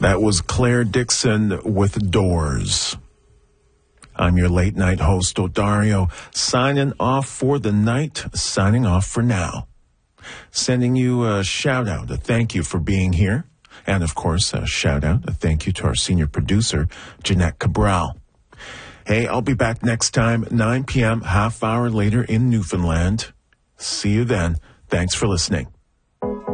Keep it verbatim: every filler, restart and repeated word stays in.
That was Claire Dixon with Doors. I'm your late night host, Odario, signing off for the night, signing off for now. Sending you a shout out, a thank you for being here. And of course, a shout out, a thank you to our senior producer, Jeanette Cabral. Hey, I'll be back next time, nine p.m., half hour later in Newfoundland. See you then. Thanks for listening.